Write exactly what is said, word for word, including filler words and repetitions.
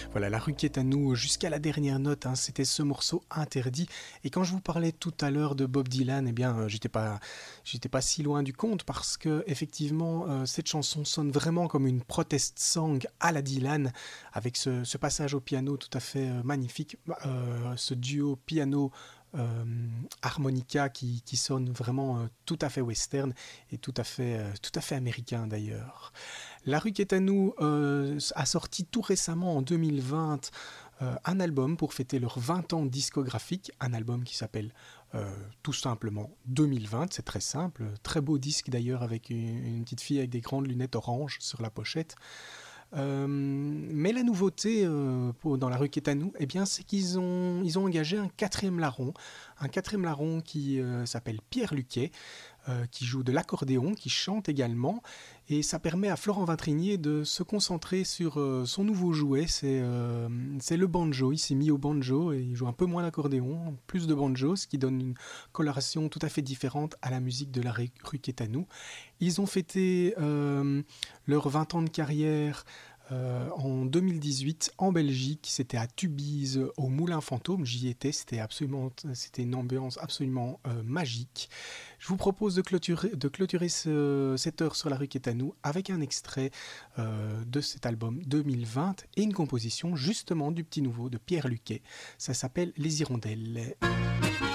Voilà, la rue qui est à nous jusqu'à la dernière note, hein, c'était ce morceau interdit. Et quand je vous parlais tout à l'heure de Bob Dylan, eh bien, euh, j'étais pas, j'étais pas si loin du compte parce que effectivement, euh, cette chanson sonne vraiment comme une protest song à la Dylan, avec ce, ce passage au piano tout à fait euh, magnifique, euh, ce duo piano. Euh, harmonica qui, qui sonne vraiment euh, tout à fait western et tout à fait, euh, tout à fait américain d'ailleurs. La rue qui est à nous euh, a sorti tout récemment en deux mille vingt euh, un album pour fêter leurs vingt ans discographiques, un album qui s'appelle euh, tout simplement deux mille vingt, c'est très simple, très beau disque d'ailleurs avec une, une petite fille avec des grandes lunettes oranges sur la pochette. Euh, mais la nouveauté euh, pour, dans la rue qui est à nous, eh bien, c'est qu'ils ont, ils ont engagé un quatrième larron, un quatrième larron qui euh, s'appelle Pierre Luquet, euh, qui joue de l'accordéon, qui chante également, et ça permet à Florent Vintrinier de se concentrer sur euh, son nouveau jouet, c'est, euh, c'est le banjo. Il s'est mis au banjo et il joue un peu moins d'accordéon, plus de banjo, ce qui donne une coloration tout à fait différente à la musique de la rue qui est à nous. Ils ont fêté euh, leurs vingt ans de carrière euh, en deux mille dix-huit en Belgique. C'était à Tubize au Moulin Fantôme. J'y étais, c'était, absolument, c'était une ambiance absolument euh, magique. Je vous propose de clôturer, de clôturer ce, cette heure sur la rue qui est à nous avec un extrait euh, de cet album deux mille vingt et une composition justement du petit nouveau de Pierre Luquet. Ça s'appelle Les Hirondelles.